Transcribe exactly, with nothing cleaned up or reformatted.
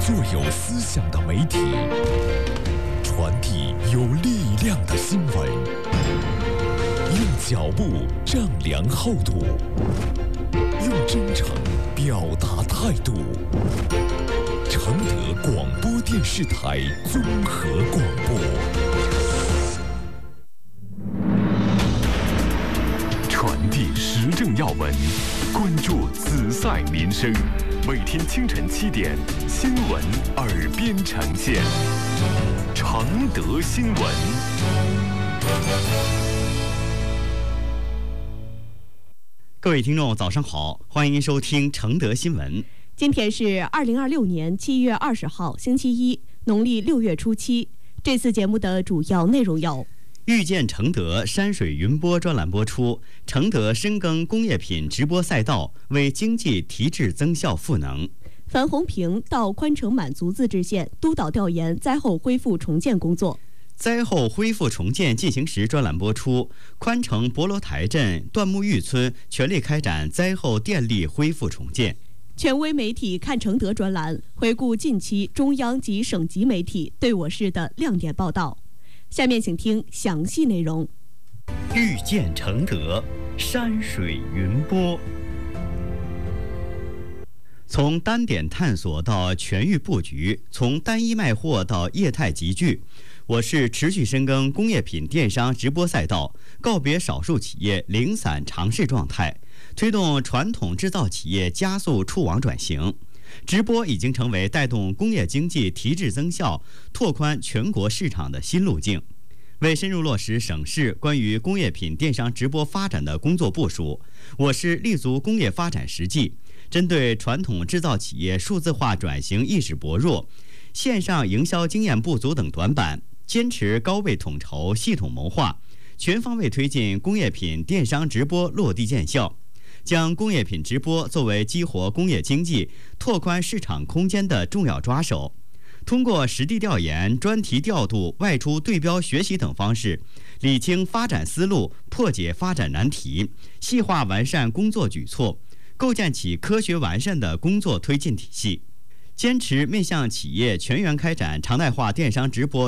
做有思想的媒体，传递有力量的新闻，用脚步丈量厚度，用真诚表达态度。承德广播电视台综合广播，传递时政要闻，关注紫赛民生。每天清晨七点，新闻耳边呈现。承德新闻。 各位听众，早上好，欢迎收听承德新闻。 今天是二零二六年七月二十号，星期一，农历六月初七。这次节目的主要内容有： 遇见承德山水云播专栏播出，承德深耕工业品直播赛道，为经济提质增效赋能。 樊洪平到宽城满族自治县督导调研灾后恢复重建工作。 灾后恢复重建进行时专栏播出，宽城博罗台镇段木峪村全力开展灾后电力恢复重建。 权威媒体看承德专栏回顾近期中央及省级媒体对我市的亮点报道。下面请听详细内容。 遇见承德山水云播，从单点探索到全域布局，从单一卖货到业态集聚，我市持续深耕工业品电商直播赛道，告别少数企业零散尝试状态，推动传统制造企业加速触网转型。直播已经成为带动工业经济提质增效、拓宽全国市场的新路径。为深入落实省市关于工业品电商直播发展的工作部署，我市立足工业发展实际，针对传统制造企业数字化转型意识薄弱、线上营销经验不足等短板，坚持高位统筹、系统谋划，全方位推进工业品电商直播落地见效。将工业品直播作为激活工业经济、拓宽市场空间的重要抓手，通过实地调研、专题调度、外出对标学习等方式，理清发展思路，破解发展难题，细化完善工作举措，构建起科学完善的工作推进体系。坚持面向企业全员开展常态化电商直播